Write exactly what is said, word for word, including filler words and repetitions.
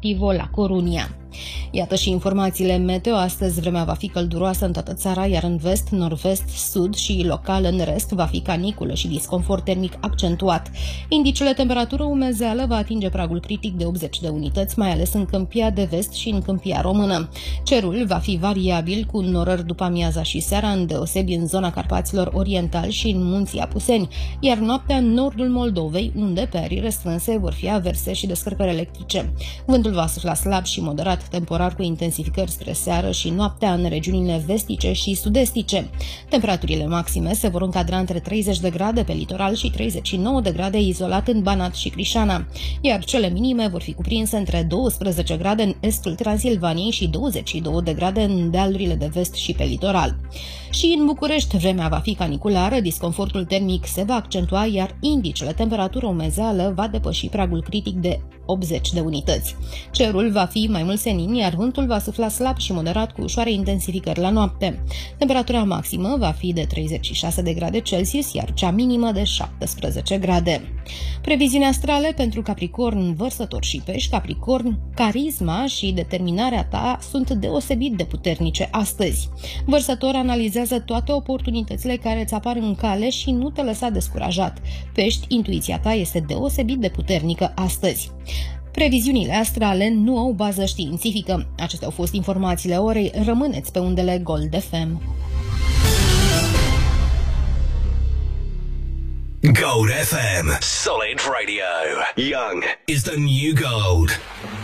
Deportivo La Coruña. Iată și informațiile meteo. Astăzi vremea va fi călduroasă în toată țara, iar în vest, nord-vest, sud și local în rest va fi caniculă și disconfort termic accentuat. Indicele temperatură umezeală va atinge pragul critic de optzeci de unități, mai ales în Câmpia de Vest și în Câmpia Română. Cerul va fi variabil, cu norări după amiaza și seara, îndeosebi în zona Carpaților Orientali și în Munții Apuseni, iar noaptea în nordul Moldovei, unde pe arii restrânse vor fi averse și descărcări electrice. Vântul va sufla slab și moderat, temporar cu intensificări spre seară și noaptea în regiunile vestice și sud-estice. Temperaturile maxime se vor încadra între treizeci de grade pe litoral și treizeci și nouă de grade izolat în Banat și Crișana, iar cele minime vor fi cuprinse între douăsprezece grade în estul Transilvaniei și douăzeci și două de grade în dealurile de vest și pe litoral. Și în București vremea va fi caniculară, disconfortul termic se va accentua, iar indicele temperatură umezeală va depăși pragul critic de optzeci de unități. Cerul va fi mai mult senin, iar vântul va sufla slab și moderat cu ușoare intensificări la noapte. Temperatura maximă va fi de treizeci și șase de grade Celsius, iar cea minimă de șaptesprezece grade. Previziuni astrale pentru Capricorn, Vărsător și Pești. Capricorn, carisma și determinarea ta sunt deosebit de puternice astăzi. Vărsător, analizează toate oportunitățile care îți apar în cale și nu te lăsa descurajat. Pești, intuiția ta este deosebit de puternică astăzi. Previziunile astrale nu au bază științifică. Acestea au fost informațiile orei. Rămâneți pe undele Gold F M. Gold F M. Solid radio. Young is the new gold.